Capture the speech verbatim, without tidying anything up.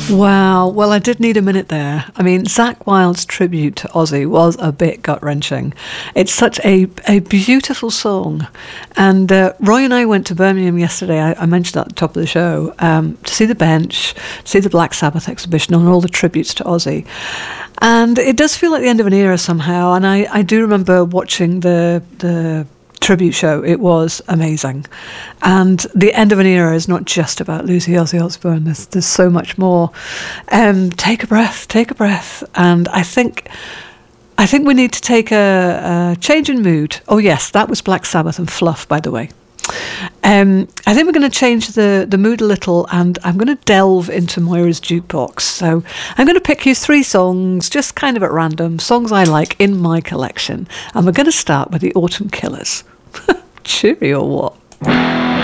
Wow. Well, I did need a minute there. I mean, Zakk Wylde's tribute to Ozzy was a bit gut-wrenching. It's such a, a beautiful song. And uh, Roy and I went to Birmingham yesterday, I, I mentioned at the top of the show, um, to see the bench, to see the Black Sabbath exhibition on all the tributes to Ozzy. And it does feel like the end of an era somehow. And I, I do remember watching the the tribute show. It was amazing. And the end of an era is not just about losing Ozzy Osbourne. There's, there's so much more. Um, take a breath, take a breath. And I think I think we need to take a, a change in mood. Oh yes, that was Black Sabbath and Fluff, by the way. Um, I think we're going to change the, the mood a little, and I'm going to delve into Moira's Jukebox. So I'm going to pick you three songs, just kind of at random, songs I like in my collection. And we're going to start with the Autumn Killers. Cheery or what?